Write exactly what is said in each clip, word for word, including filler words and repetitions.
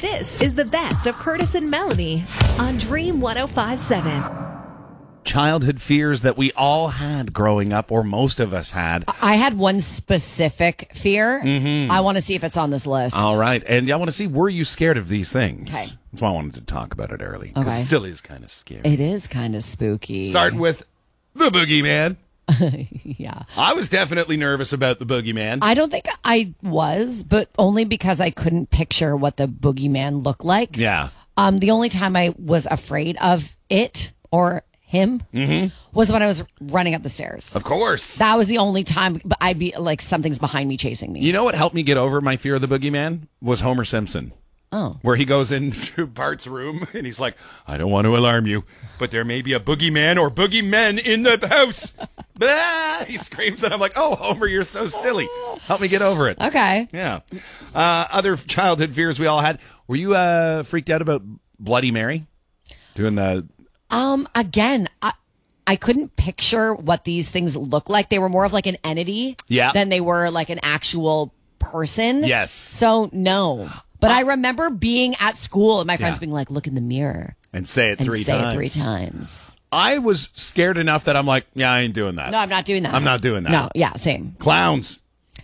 This is the best of Curtis and Melanie on Dream one oh five point seven. Childhood fears that we all had growing up, or most of us had. I had one specific fear. Mm-hmm. I want to see if it's on this list. All right. And I want to see, were you scared of these things? Okay. That's why I wanted to talk about it early. Because Okay. it still is kind of scary. It is kind of spooky. Start with the boogeyman. Yeah. I was definitely nervous about the boogeyman. I don't think I was, but only because I couldn't picture what the boogeyman looked like. Yeah. Um, the only time I was afraid of it or him was when I was running up the stairs. Of course. That was the only time I'd be like, something's behind me chasing me. You know what helped me get over my fear of the boogeyman? Was Homer Simpson. Oh. Where he goes into Bart's room and he's like, I don't want to alarm you, but there may be a boogeyman or boogeymen in the house. Blah! He screams and I'm like, oh, Homer, you're so silly. Help me get over it. Okay. Yeah. Uh, other childhood fears we all had. Were you uh, freaked out about Bloody Mary? Doing the... Um, again, I, I couldn't picture what these things look like. They were more of like an entity Yeah. than they were like an actual person. Yes. So no. But I remember being at school and my friends Yeah. being like, look in the mirror And say it and three say times. it three times. I was scared enough that I'm like, yeah, I ain't doing that. No, I'm not doing that. I'm not doing that. No, yeah, same. Clowns.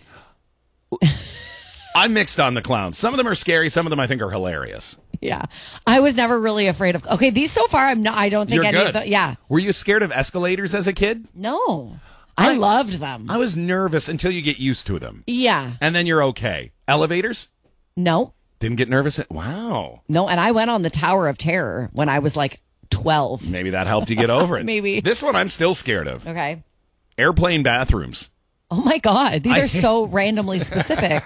I'm mixed on the clowns. Some of them are scary. Some of them I think are hilarious. Yeah. I was never really afraid of, okay, these so far, I'm not, I don't think You're any good. of them, yeah. Were you scared of escalators as a kid? No. I, I- loved them. I was nervous until you get used to them. yeah. And then you're okay. Elevators? No. Didn't get nervous? At, wow. No, and I went on the Tower of Terror when I was like twelve. Maybe that helped you get over it. Maybe. This one I'm still scared of. Okay. Airplane bathrooms. Oh my God, these I- are so randomly specific.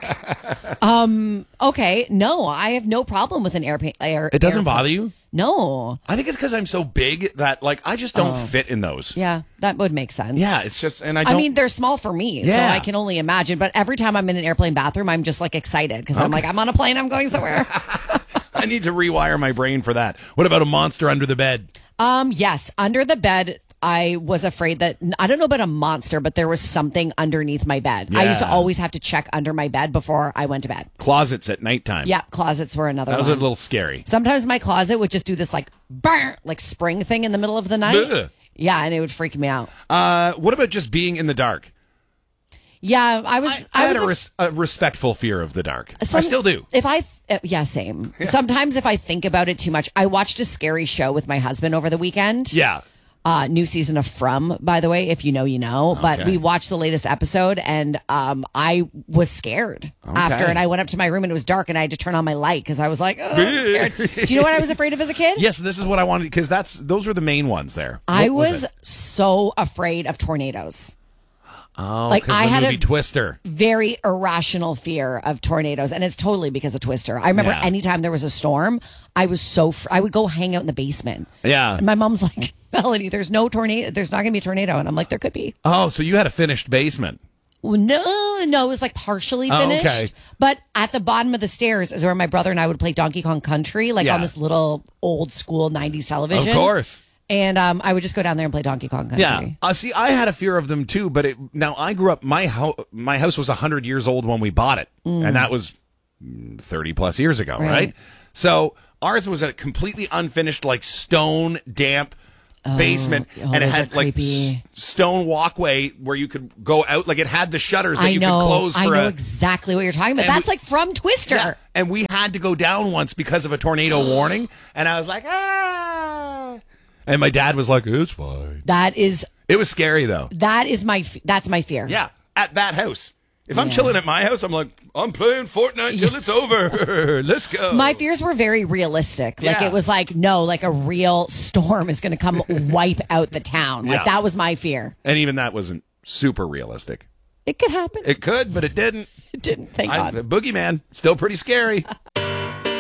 um. Okay. No, I have no problem with an airplane. Air, It doesn't airplane. bother you? No. I think it's because I'm so big that, like, I just don't fit in those. Yeah, that would make sense. Yeah, it's just, and I I don't. mean, they're small for me, so Yeah. I can only imagine. But every time I'm in an airplane bathroom, I'm just like excited because I'm like, I'm on a plane, I'm going somewhere. I need to rewire my brain for that. What about a monster under the bed? um. Yes, under the bed. I was afraid that, I don't know about a monster, but there was something underneath my bed. I used to Yeah. always have to check under my bed before I went to bed. Closets at nighttime. Yeah, closets were another That was one. a little scary. Sometimes my closet would just do this like burr, like spring thing in the middle of the night. Ugh. Yeah, and it would freak me out. Uh, what about just being in the dark? Yeah, I was. I, I, I had was a, a- res- a respectful fear of the dark. I some- still do. If I, th- uh, yeah, same. Sometimes if I think about it too much, I watched a scary show with my husband over the weekend. Yeah. Uh, new season of From, by the way, if you know, you know. But Okay. we watched the latest episode, and um, I was scared after, and I went up to my room, and it was dark, and I had to turn on my light because I was like, oh, I'm scared. Do you know what I was afraid of as a kid? Yes, this is what I wanted because that's those were the main ones there. I What was, it? so afraid of tornadoes. oh, like, 'cause I the had a- movie Twister. Very irrational fear of tornadoes, and it's totally because of Twister. I remember Yeah. anytime there was a storm, I was so fr- I would go hang out in the basement. Yeah. And my mom's like, Melanie, there's no tornado. There's not going to be a tornado, and I'm like, there could be. Oh, so you had a finished basement. Well, no, no, it was like partially Oh, finished. okay. But at the bottom of the stairs is where my brother and I would play Donkey Kong Country, like Yeah. on this little old school nineties television. Of course. And um, I would just go down there and play Donkey Kong Country. Yeah. Uh, see, I had a fear of them too, but it, now I grew up. My house, my house was a hundred years old when we bought it, and that was mm, thirty plus years ago, right? Right. So ours was a completely unfinished, like stone damp basement, oh, and it those had are like s- creepy. stone walkway where you could go out. Like it had the shutters that I you know. could close I for know a. exactly what you're talking about. And That's we- like from Twister. Yeah. And we had to go down once because of a tornado warning, and I was like, ah. And my dad was like, "It's fine." That is It was scary though. that is my f- that's my fear. Yeah, at that house. If I'm Yeah. chilling at my house, I'm like, I'm playing Fortnite till it's over. Let's go. My fears were very realistic. Like Yeah. it was like, no, like a real storm is going to come wipe out the town. Like Yeah. that was my fear. and even that wasn't super realistic. It could happen. It could, but it didn't. It didn't. Thank I, God. the boogeyman, still pretty scary.